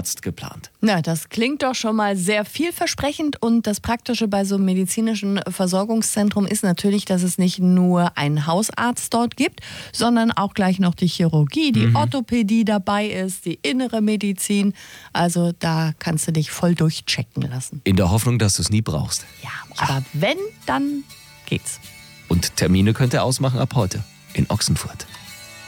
Hausarzt geplant. Na, das klingt doch schon mal sehr vielversprechend und das Praktische bei so einem medizinischen Versorgungszentrum ist natürlich, dass es nicht nur einen Hausarzt dort gibt, sondern auch gleich noch die Chirurgie, die Orthopädie dabei ist, die innere Medizin. Also da kannst du dich voll durchchecken lassen. In der Hoffnung, dass du es nie brauchst. Ja, aber wenn, dann geht's. Und Termine könnt ihr ausmachen ab heute in Ochsenfurt.